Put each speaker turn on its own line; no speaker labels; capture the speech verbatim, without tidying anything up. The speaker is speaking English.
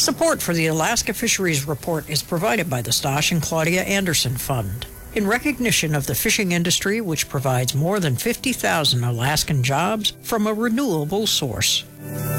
Support for the Alaska Fisheries Report is provided by the Stosh and Claudia Anderson Fund, in recognition of the fishing industry, which provides more than fifty thousand Alaskan jobs from a renewable source.